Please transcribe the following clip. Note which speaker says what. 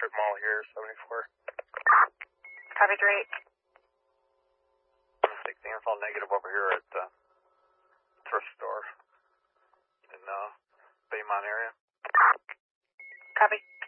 Speaker 1: Strip Mall here, 74.
Speaker 2: Copy, Drake.
Speaker 1: 16, it's all negative over here at the thrift store in Baymont area.
Speaker 2: Copy.